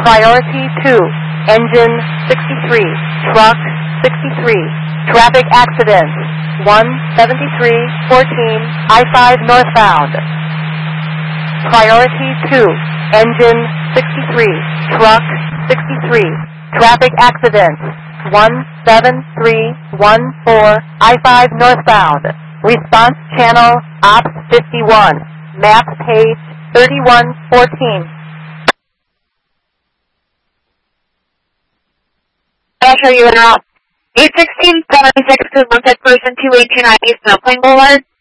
Priority 2, engine 63, truck 63, traffic accident 17314, I-5 northbound. Priority 2, engine 63, truck 63, traffic accident 17314, I-5 northbound. Response channel Ops 51, map page 3114. Roger, you are out. 816-76 to Sunset Person 218 East Snowplain Boulevard.